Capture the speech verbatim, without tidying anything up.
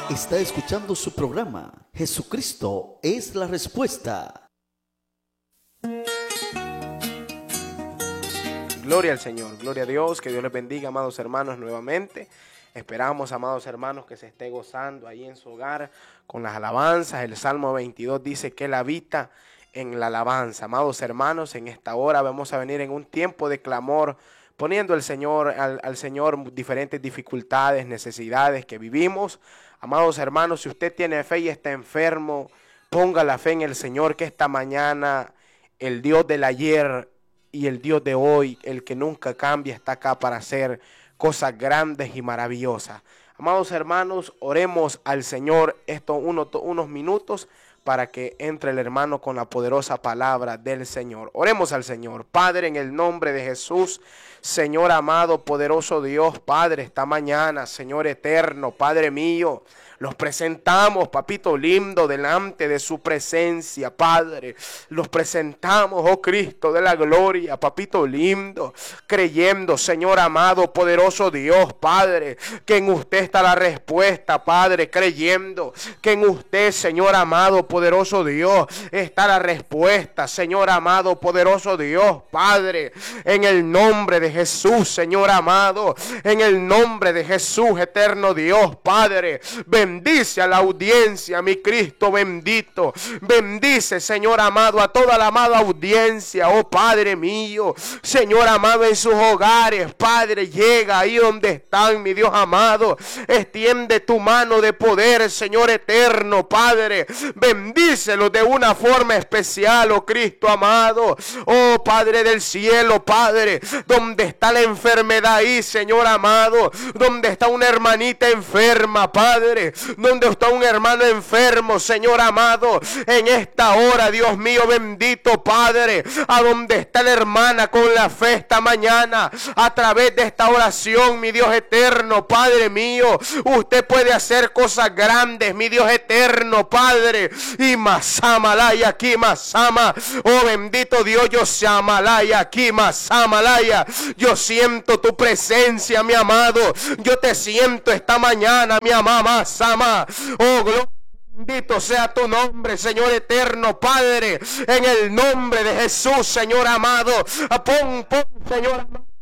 Está escuchando su programa Jesucristo es la respuesta. Gloria al Señor, gloria a Dios, que Dios les bendiga, amados hermanos, nuevamente. Esperamos, amados hermanos, que se esté gozando ahí en su hogar con las alabanzas. El Salmo veintidós dice que Él habita en la alabanza. Amados hermanos, en esta hora vamos a venir en un tiempo de clamor, poniendo al Señor, al, al Señor diferentes dificultades, necesidades que vivimos. Amados hermanos, si usted tiene fe y está enfermo, ponga la fe en el Señor, que esta mañana el Dios del ayer y el Dios de hoy, el que nunca cambia, está acá para hacer cosas grandes y maravillosas. Amados hermanos, oremos al Señor estos unos, unos minutos para que entre el hermano con la poderosa palabra del Señor. Oremos al Señor. Padre, en el nombre de Jesús, Señor amado, poderoso Dios, Padre, esta mañana, Señor eterno, Padre mío, los presentamos, papito lindo, delante de su presencia, Padre. Los presentamos, oh Cristo de la gloria, papito lindo, creyendo, Señor amado, poderoso Dios, Padre, que en usted está la respuesta, Padre, creyendo que en usted, Señor amado, poderoso Dios, está la respuesta, Señor amado, poderoso Dios, Padre, en el nombre de Jesús, Señor amado, en el nombre de Jesús, eterno Dios, Padre, bendice a la audiencia, mi Cristo bendito. Bendice, Señor amado, a toda la amada audiencia, oh Padre mío. Señor amado, en sus hogares, Padre, llega ahí donde están, mi Dios amado. Extiende tu mano de poder, Señor eterno, Padre. Bendícelos de una forma especial, oh Cristo amado. Oh Padre del cielo, Padre, donde está la enfermedad ahí, Señor amado. Donde está una hermanita enferma, Padre. Donde está un hermano enfermo, Señor amado, en esta hora, Dios mío bendito, Padre, a donde está la hermana con la fe esta mañana, a través de esta oración, mi Dios eterno, Padre mío, usted puede hacer cosas grandes, mi Dios eterno, Padre, y masamalaya aquí, masama, oh bendito Dios, yo se amalaya aquí, masamalaya, yo siento tu presencia, mi amado, yo te siento esta mañana, mi amada, Sama. Oh, gloria. Bendito sea tu nombre, Señor eterno, Padre, en el nombre de Jesús, Señor amado. Pon, pon, Señor amado,